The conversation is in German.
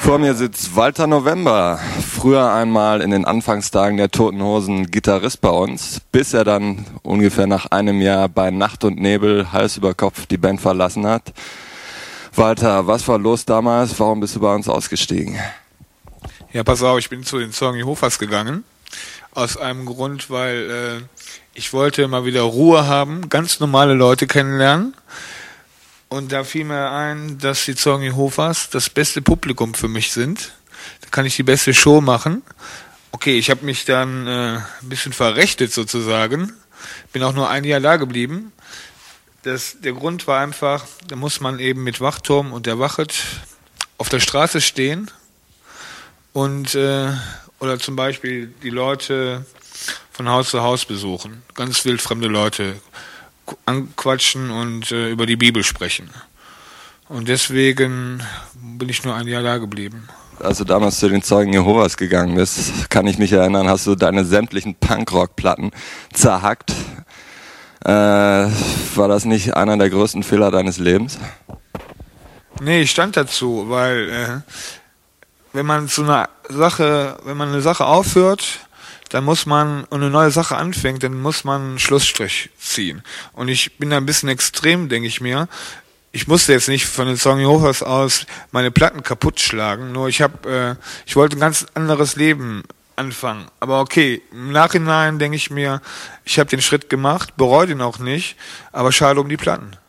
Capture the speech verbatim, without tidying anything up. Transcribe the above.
Vor mir sitzt Walter November, früher einmal in den Anfangstagen der Toten Hosen Gitarrist bei uns, bis er dann ungefähr nach einem Jahr bei Nacht und Nebel Hals über Kopf die Band verlassen hat. Walter, was war los damals? Warum bist du bei uns ausgestiegen? Ja, pass auf, ich bin zu den Zeugen Jehovas gegangen. Aus einem Grund, weil äh, ich wollte mal wieder Ruhe haben, ganz normale Leute kennenlernen. Und da fiel mir ein, dass die Zeugen Jehovas das beste Publikum für mich sind. Da kann ich die beste Show machen. Okay, ich habe mich dann äh, ein bisschen verrechtet sozusagen. Bin auch nur ein Jahr da geblieben. Das, der Grund war einfach, da muss man eben mit Wachturm und der Wachet auf der Straße stehen und äh, oder zum Beispiel die Leute von Haus zu Haus besuchen. Ganz wildfremde Leute anquatschen und äh, über die Bibel sprechen. Und deswegen bin ich nur ein Jahr da geblieben. Als du damals zu den Zeugen Jehovas gegangen bist, kann ich mich erinnern, hast du deine sämtlichen Punkrock-Platten zerhackt. Äh, war das nicht einer der größten Fehler deines Lebens? Nee, ich stand dazu, weil äh, wenn man zu einer Sache, wenn man eine Sache aufhört, dann muss man, und eine neue Sache anfängt, dann muss man einen Schlussstrich ziehen. Und ich bin da ein bisschen extrem, denke ich mir. Ich musste jetzt nicht von den Zeugen Jehovas aus meine Platten kaputt schlagen, nur ich habe, äh, ich wollte ein ganz anderes Leben anfangen. Aber okay, im Nachhinein denke ich mir, ich habe den Schritt gemacht, bereue den auch nicht, aber schade um die Platten.